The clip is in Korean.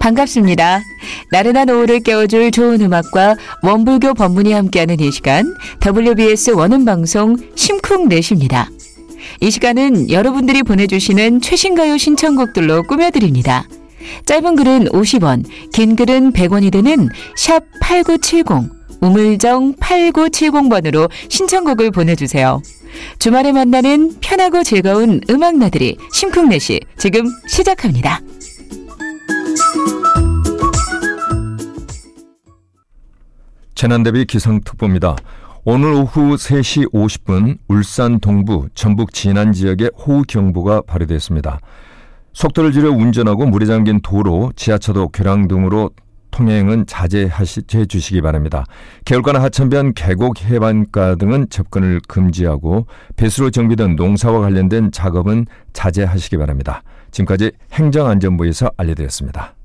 반갑습니다. 나른한 오후를 깨워줄 좋은 음악과 원불교 법문이 함께하는 이 시간, WBS 원음방송 심쿵넷입니다. 이 시간은 여러분들이 보내주시는 최신가요 신청곡들로 꾸며드립니다. 짧은 글은 50원, 긴 글은 100원이 되는 샵 8970, 우물정 8970번으로 신청곡을 보내주세요. 주말에 만나는 편하고 즐거운 음악 나들이 심쿵넷이 지금 시작합니다. 재난대비 기상특보입니다. 오늘 오후 3시 50분 울산 동부, 전북 진안 지역에 호우경보가 발효됐습니다. 속도를 줄여 운전하고 물에 잠긴 도로, 지하차도, 교량 등으로 통행은 자제해 주시기 바랍니다. 개울가나 하천변, 계곡, 해변가 등은 접근을 금지하고 배수로 정비된 농사와 관련된 작업은 자제하시기 바랍니다. 지금까지 행정안전부에서 알려드렸습니다.